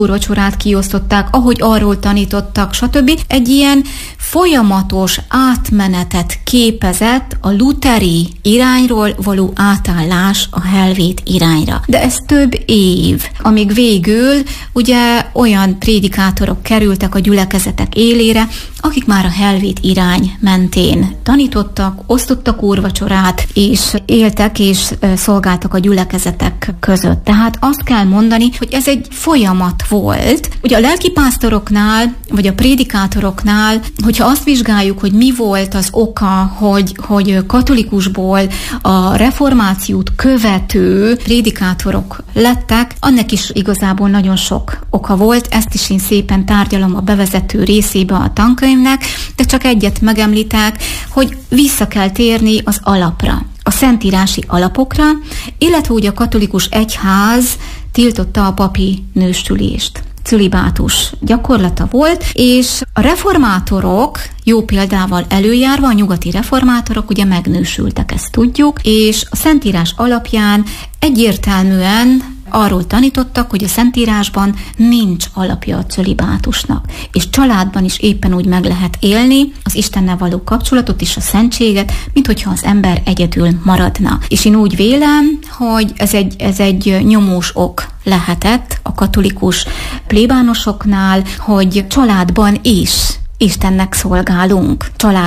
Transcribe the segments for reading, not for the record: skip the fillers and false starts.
úrvacsorát kiosztották, ahogy arról tanítottak, stb. Egy ilyen folyamatos átmenetet képezett a lutheri irányról való átállás a helvét irányra. De ez több év, amíg végül ugye olyan prédikátorok kerültek a gyülekezetek élére, akik már a helvét irány mentén tanítottak, osztottak úrvacsorát, és éltek és szolgáltak a gyülekezetek között. Tehát azt kell mondani, hogy ez egy folyamat volt. Ugye a lelkipásztoroknál, vagy a prédikátoroknál, hogyha azt vizsgáljuk, hogy mi volt az oka, hogy katolikusból a reformációt követő prédikátorok lettek, annak is igazából nagyon sok oka volt. Ezt is én szépen tárgyalom a bevezető részébe a tankönyvnek, de csak egyet megemlítek, hogy vissza kell térni az alapra, a szentírási alapokra, illetve ugye a katolikus egyház tiltotta a papi nőstülést. Cölibátus gyakorlata volt, és a reformátorok jó példával előjárva, a nyugati reformátorok ugye megnősültek, ezt tudjuk, és a Szentírás alapján egyértelműen arról tanítottak, hogy a Szentírásban nincs alapja a cölibátusnak, és családban is éppen úgy meg lehet élni az Istennel való kapcsolatot és a szentséget, mint hogyha az ember egyedül maradna. És én úgy vélem, hogy ez egy nyomós ok lehetett a katolikus plébánosoknál, hogy családban is Istennek szolgálunk.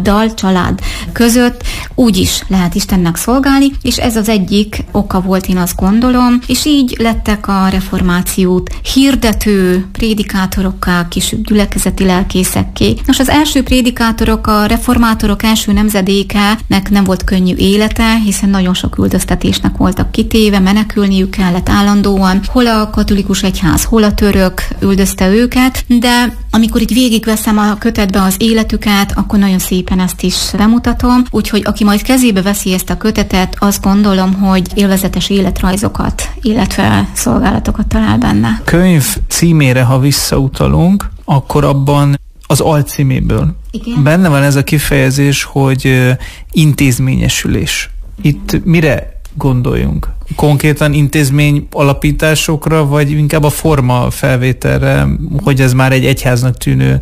Család között úgy is lehet Istennek szolgálni, és ez az egyik oka volt, én azt gondolom, és így lettek a reformációt hirdető prédikátorokká, később gyülekezeti lelkészekké. Nos, az első prédikátorok, a reformátorok első nemzedékenek nem volt könnyű élete, hiszen nagyon sok üldöztetésnek voltak kitéve, menekülniük kellett állandóan, hol a katolikus egyház, hol a török üldözte őket, de amikor így végigveszem a kötetbe az életüket, akkor nagyon szépen ezt is bemutatom, úgyhogy aki majd kezébe veszi ezt a kötetet, azt gondolom, hogy élvezetes életrajzokat, illetve szolgálatokat talál benne. Könyv címére, ha visszautalunk, akkor abban az alcíméből benne van ez a kifejezés, hogy intézményesülés. Itt mire gondoljunk? Konkrétan intézmény alapításokra, vagy inkább a forma felvételre, hogy ez már egy egyháznak tűnő?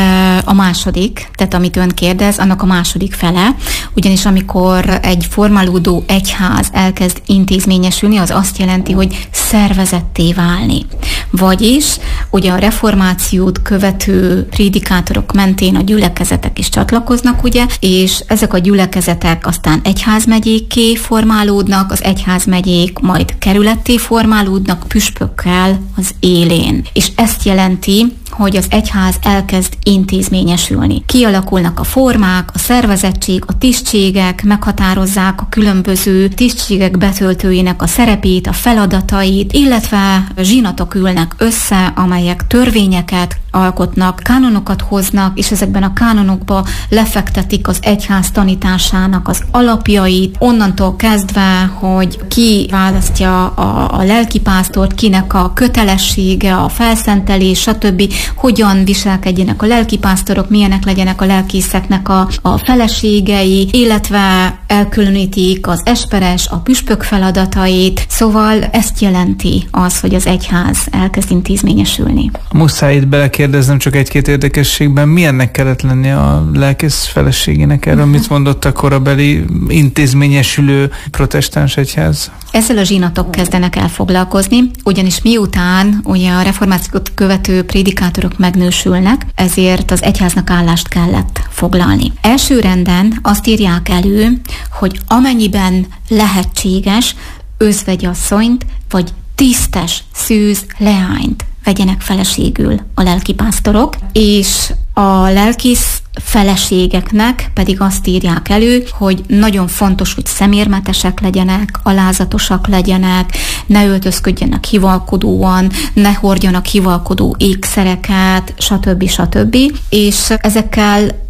A második, tehát amit ön kérdez, annak a második fele, ugyanis amikor egy formálódó egyház elkezd intézményesülni, az azt jelenti, hogy szervezetté válni. Vagyis ugye a reformációt követő prédikátorok mentén a gyülekezetek is csatlakoznak, ugye, és ezek a gyülekezetek aztán egyházmegyékké formálódnak, az egyházmegyék majd kerületté formálódnak püspökkel az élén. És ezt jelenti, hogy az egyház elkezd intézményesülni. Kialakulnak a formák, a szervezettség, a tisztségek, meghatározzák a különböző tisztségek betöltőinek a szerepét, a feladatait, illetve zsinatok ülnek össze, amelyek törvényeket alkotnak, kánonokat hoznak, és ezekben a kánonokba lefektetik az egyház tanításának az alapjait, onnantól kezdve, hogy ki választja a lelkipásztort, kinek a kötelessége, a felszentelés, stb., hogyan viselkedjenek a lelkipásztorok, milyenek legyenek a lelkészeknek a feleségei, illetve elkülönítik az esperes, a püspök feladatait, szóval ezt jelenti az, hogy az egyház elkezd intézményesülni. Muszáj itt belekérdeznem csak egy-két érdekességben, milyennek kellett lenni a lelkész feleségének? Erről mit mondott a korabeli intézményesülő protestáns egyház? Ezzel a zsinatok kezdenek el foglalkozni, ugyanis miután ugye a reformációt követő prédikátorok megnősülnek, ezért az egyháznak állást kellett foglalni. Első renden azt írják elő, hogy amennyiben lehetséges, özvegyasszonyt vagy tisztes szűz leányt vegyenek feleségül a lelkipásztorok, és a lelkész feleségeknek pedig azt írják elő, hogy nagyon fontos, hogy szemérmetesek legyenek, alázatosak legyenek, ne öltözködjenek hivalkodóan, ne hordjanak hivalkodó ékszereket, stb. És ezekkel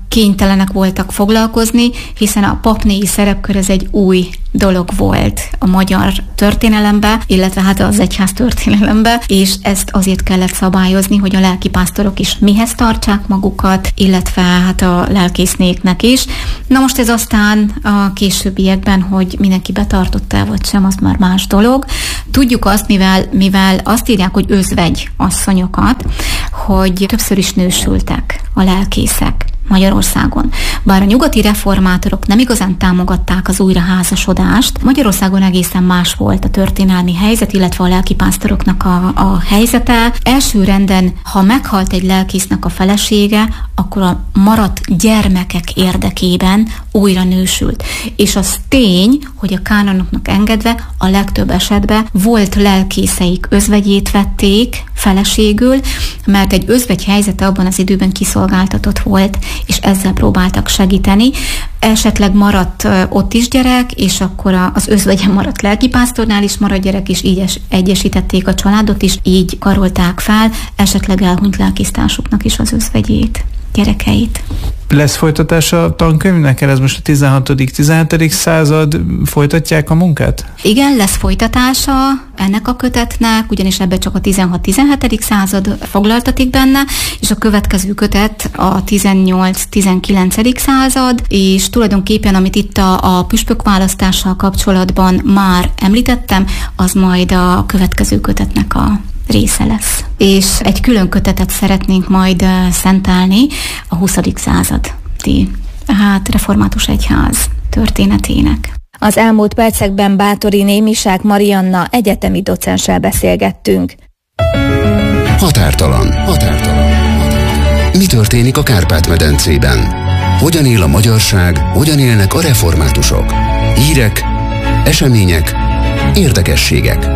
kénytelenek voltak foglalkozni, hiszen a papnéi szerepkör ez egy új dolog volt a magyar történelembe, illetve hát az egyház történelembe, és ezt azért kellett szabályozni, hogy a lelkipásztorok is mihez tartsák magukat, illetve hát a lelkésznéknek is. Na most ez aztán a későbbiekben, hogy mindenki betartotta vagy sem, az már más dolog. Tudjuk azt, mivel azt írják, hogy özvegy asszonyokat, hogy többször is nősültek a lelkészek Magyarországon. Bár a nyugati reformátorok nem igazán támogatták az újraházasodást, Magyarországon egészen más volt a történelmi helyzet, illetve a lelkipásztoroknak a helyzete. Első renden, ha meghalt egy lelkésznek a felesége, akkor a maradt gyermekek érdekében újra nősült. És az tény, hogy a kánonoknak engedve a legtöbb esetben volt lelkészeik özvegyét vették feleségül, mert egy özvegy helyzete abban az időben kiszolgáltatott volt, és ezzel próbáltak segíteni. Esetleg maradt ott is gyerek, és akkor az özvegyen maradt lelkipásztornál is maradt gyerek, és így egyesítették a családot is, így karolták fel, esetleg elhunyt lelkisztársuknak is az özvegyét, gyerekeit. Lesz folytatása a tankönyvnek? Ez most a 16.-17. század, folytatják a munkát? Igen, lesz folytatása ennek a kötetnek, ugyanis ebbe csak a 16-17. század foglaltatik benne, és a következő kötet a 18-19. század, és tulajdonképpen, amit itt a püspök választással kapcsolatban már említettem, az majd a következő kötetnek a része lesz. És egy külön kötetet szeretnénk majd szentelni a 20. századi református egyház történetének. Az elmúlt percekben Báthori Némisák Marianna egyetemi docenssel beszélgettünk. Határtalan. Mi történik a Kárpát-medencében? Hogyan él a magyarság, hogyan élnek a reformátusok? Hírek, események, érdekességek.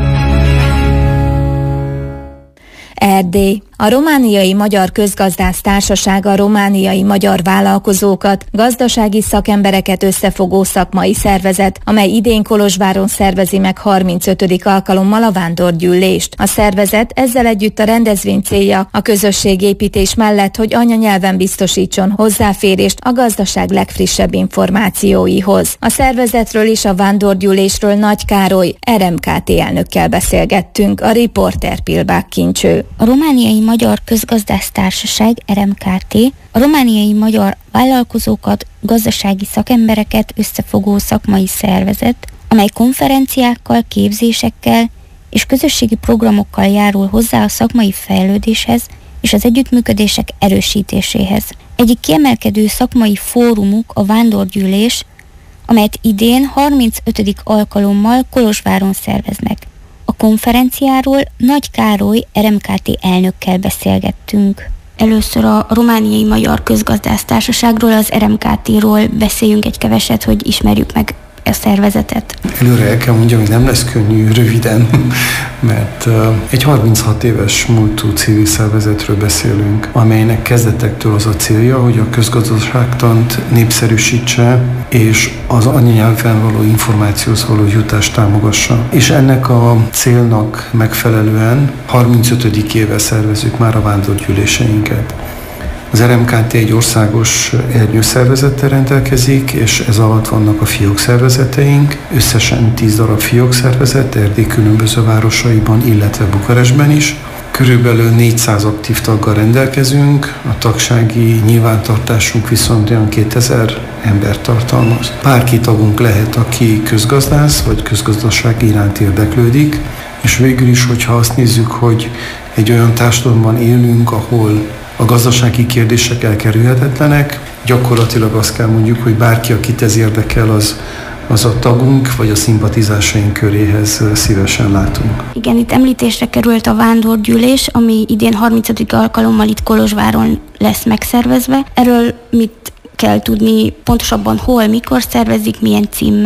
Erdély. A Romániai Magyar Közgazdász Társaság a romániai magyar vállalkozókat, gazdasági szakembereket összefogó szakmai szervezet, amely idén Kolozsváron szervezi meg 35. alkalommal a vándorgyűlést. A szervezet ezzel együtt a rendezvény célja a közösségépítés mellett, hogy anyanyelven biztosítson hozzáférést a gazdaság legfrissebb információihoz. A szervezetről és a vándorgyűlésről Nagy Károly, RMKT elnökkel beszélgettünk, a riporter Pilbák Kincső. A Romániai Magyar Közgazdász Társaság, RMKT, a romániai magyar vállalkozókat, gazdasági szakembereket összefogó szakmai szervezet, amely konferenciákkal, képzésekkel és közösségi programokkal járul hozzá a szakmai fejlődéshez és az együttműködések erősítéséhez. Egyik kiemelkedő szakmai fórumuk a vándorgyűlés, amelyet idén 35. alkalommal Kolozsváron szerveznek. A konferenciáról Nagy Károly RMKT elnökkel beszélgettünk. Először a Romániai Magyar Közgazdász Társaságról, az RMKT-ról beszéljünk egy keveset, hogy ismerjük meg a szervezetet. Előre el kell mondjam, hogy nem lesz könnyű röviden, mert egy 36 éves múltú civil szervezetről beszélünk, amelynek kezdetektől az a célja, hogy a közgazdaságtant népszerűsítse, és az anyanyelven való információhoz való jutást támogassa. És ennek a célnak megfelelően 35. éve szervezzük már a vándorgyűléseinket. Az RMKT egy országos ernyőszervezettel rendelkezik, és ez alatt vannak a fiókszervezeteink, összesen 10 darab fiókszervezet, Erdély különböző városaiban, illetve Bukarestben is. Körülbelül 400 aktív taggal rendelkezünk, a tagsági nyilvántartásunk viszont olyan 2000 embert tartalmaz. Bárki tagunk lehet, aki közgazdász vagy közgazdaság iránt érdeklődik, és végül is, hogyha azt nézzük, hogy egy olyan társadalomban élünk, ahol a gazdasági kérdések elkerülhetetlenek, gyakorlatilag azt kell mondjuk, hogy bárki, akit ez érdekel, az a tagunk, vagy a szimpatizásaink köréhez szívesen látunk. Igen, itt említésre került a vándorgyűlés, ami idén 30. alkalommal itt Kolozsváron lesz megszervezve. Erről mit kell tudni, pontosabban hol, mikor szervezik, milyen címmel?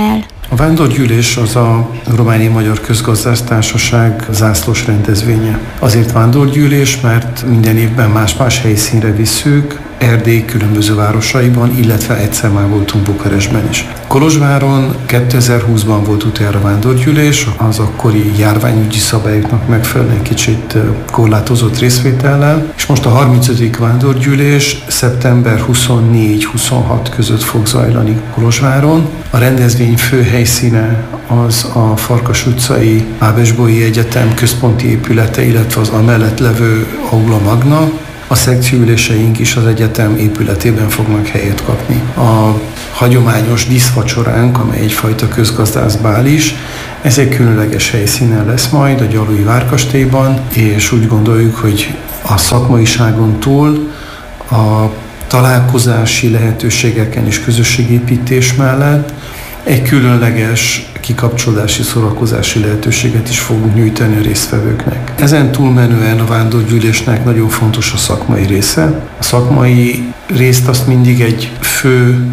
A vándorgyűlés az a Romániai Magyar Közgazdásztársaság zászlós rendezvénye. Azért vándorgyűlés, mert minden évben más-más helyszínre visszük, Erdély különböző városaiban, illetve egyszer már voltunk Bukarestben is. Kolozsváron 2020-ban volt utoljára vándorgyűlés, az akkori járványügyi szabályoknak megfelelően kicsit korlátozott részvétellel, és most a 35. vándorgyűlés szeptember 24-26 között fog zajlani Kolozsváron. A rendezvény fő helyszíne az a Farkas utcai Ábesbói Egyetem központi épülete, illetve az amellett levő Aula Magna. A szekcióüléseink is az egyetem épületében fognak helyet kapni. A hagyományos díszvacsoránk, amely egyfajta közgazdászbál is, ez egy különleges helyszínen lesz majd a Gyalui Várkastélyban, és úgy gondoljuk, hogy a szakmaiságon túl a találkozási lehetőségeken és közösségépítés mellett egy különleges kikapcsolódási, szórakozási lehetőséget is fogunk nyújtani a résztvevőknek. Ezen túlmenően a vándorgyűlésnek nagyon fontos a szakmai része. A szakmai részt azt mindig egy fő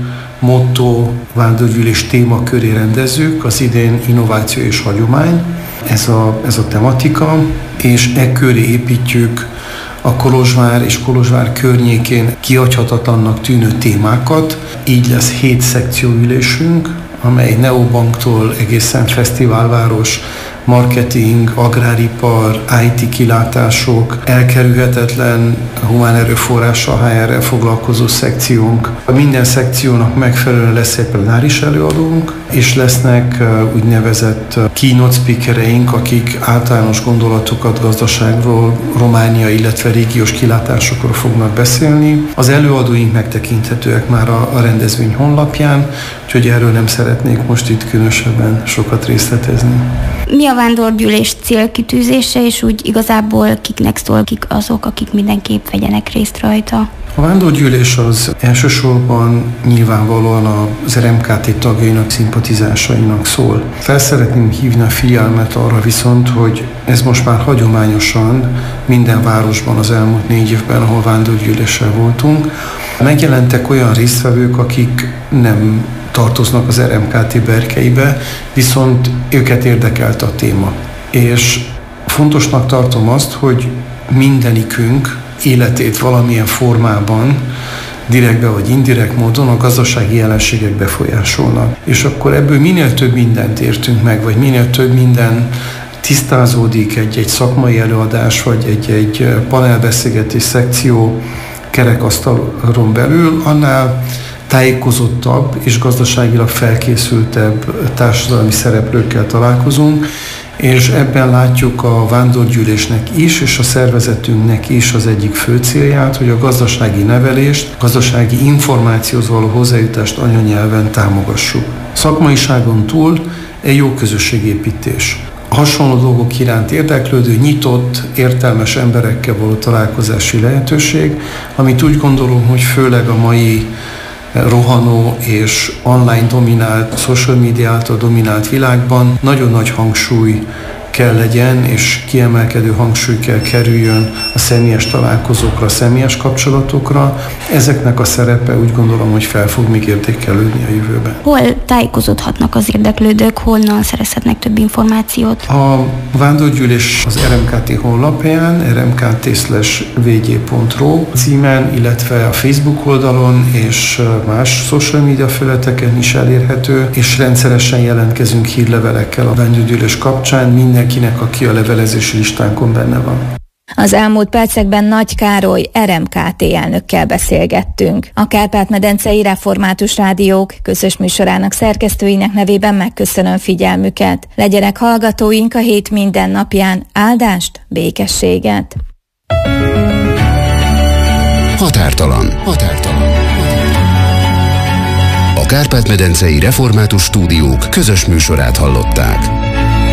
motto vándorgyűlés témaköré rendezzük, az idén innováció és hagyomány, ez a tematika, és e köré építjük a Kolozsvár és Kolozsvár környékén kihagyhatatlannak tűnő témákat. Így lesz 7 szekcióülésünk, amely neobanktól egészen fesztiválváros, marketing, agráripar, IT kilátások, elkerülhetetlen humán erőforrással, HR-rel foglalkozó szekciónk. Minden szekciónak megfelelően lesz egy plenáris előadónk, és lesznek úgynevezett keynote speakereink, akik általános gondolatokat gazdaságról, Románia, illetve régiós kilátásokról fognak beszélni. Az előadóink megtekinthetőek már a rendezvény honlapján, úgyhogy erről nem szeretnék most itt különösebben sokat részletezni. Mi a vándorgyűlés célkitűzése, és úgy igazából kiknek szól, kik azok, akik mindenképp vegyenek részt rajta? A vándorgyűlés az elsősorban nyilvánvalóan az RMKT tagjainak, szimpatizásainak szól. Fel szeretném hívni a figyelmet arra viszont, hogy ez most már hagyományosan minden városban az elmúlt 4 évben, ahol vándorgyűléssel voltunk, megjelentek olyan résztvevők, akik nem tartoznak az RMKT berkeibe, viszont őket érdekelt a téma. És fontosnak tartom azt, hogy mindenikünk életét valamilyen formában, direktbe vagy indirekt módon a gazdasági jelenségek befolyásolnak. És akkor ebből minél több mindent értünk meg, vagy minél több minden tisztázódik egy szakmai előadás, vagy egy panelbeszélgetés szekció kerekasztalon belül, annál tájékozottabb és gazdaságilag felkészültebb társadalmi szereplőkkel találkozunk, és ebben látjuk a vándorgyűlésnek is, és a szervezetünknek is az egyik fő célját, hogy a gazdasági nevelést, gazdasági információhoz való hozzájutást anyanyelven támogassuk. Szakmaiságon túl egy jó közösségépítés. Hasonló dolgok iránt érdeklődő, nyitott, értelmes emberekkel való találkozási lehetőség, amit úgy gondolom, hogy főleg a mai rohanó és online dominált, social media által dominált világban nagyon nagy hangsúly kell legyen, és kiemelkedő hangsúly kell kerüljön a személyes találkozókra, a személyes kapcsolatokra. Ezeknek a szerepe úgy gondolom, hogy fel fog még értékelődni a jövőben. Hol tájékozódhatnak az érdeklődők, honnan szerezhetnek több információt? A vándorgyűlés az RMKT honlapján, rmkt/vg.ro címen, illetve a Facebook oldalon és más social media felületeken is elérhető, és rendszeresen jelentkezünk hírlevelekkel a vándorgyűlés kapcsán mindenkinek, aki a levelezési listánkon benne van. Az elmúlt percekben Nagy Károly RMKT elnökkel beszélgettünk. A Kárpát-medencei Református Rádiók közös műsorának szerkesztőinek nevében megköszönöm figyelmüket. Legyenek hallgatóink a hét minden napján. Áldást, békességet! Határtalan. A Kárpát-medencei Református Stúdiók közös műsorát hallották.